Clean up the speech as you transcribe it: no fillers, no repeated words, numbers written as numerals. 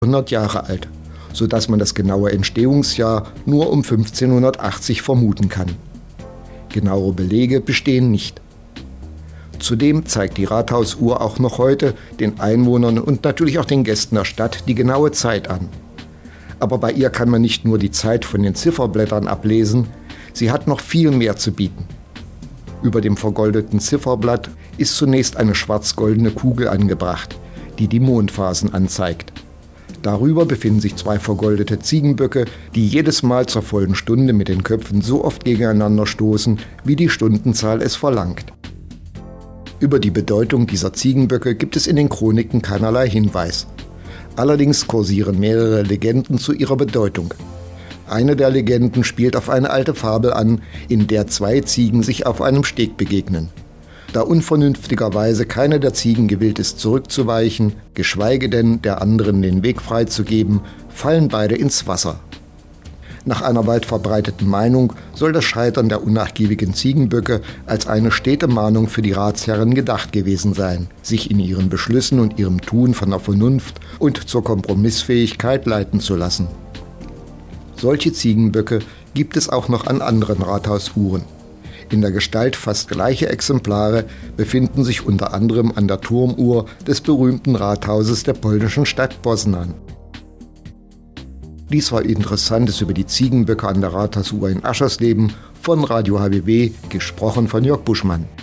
100 Jahre alt, sodass man das genaue Entstehungsjahr nur um 1580 vermuten kann. Genauere Belege bestehen nicht. Zudem zeigt die Rathausuhr auch noch heute den Einwohnern und natürlich auch den Gästen der Stadt die genaue Zeit an. Aber bei ihr kann man nicht nur die Zeit von den Zifferblättern ablesen, sie hat noch viel mehr zu bieten. Über dem vergoldeten Zifferblatt ist zunächst eine schwarz-goldene Kugel angebracht, die die Mondphasen anzeigt. Darüber befinden sich 2 vergoldete Ziegenböcke, die jedes Mal zur vollen Stunde mit den Köpfen so oft gegeneinander stoßen, wie die Stundenzahl es verlangt. Über die Bedeutung dieser Ziegenböcke gibt es in den Chroniken keinerlei Hinweis. Allerdings kursieren mehrere Legenden zu ihrer Bedeutung. Eine der Legenden spielt auf eine alte Fabel an, in der 2 Ziegen sich auf einem Steg begegnen. Da unvernünftigerweise keine der Ziegen gewillt ist zurückzuweichen, geschweige denn der anderen den Weg freizugeben, fallen beide ins Wasser. Nach einer weit verbreiteten Meinung soll das Scheitern der unnachgiebigen Ziegenböcke als eine stete Mahnung für die Ratsherren gedacht gewesen sein, sich in ihren Beschlüssen und ihrem Tun von der Vernunft und zur Kompromissfähigkeit leiten zu lassen. Solche Ziegenböcke gibt es auch noch an anderen Rathausuhren. In der Gestalt fast gleiche Exemplare befinden sich unter anderem an der Turmuhr des berühmten Rathauses der polnischen Stadt Poznań. Dies war Interessantes über die Ziegenböcke an der Rathausuhr in Aschersleben von Radio HBW, gesprochen von Jörg Buschmann.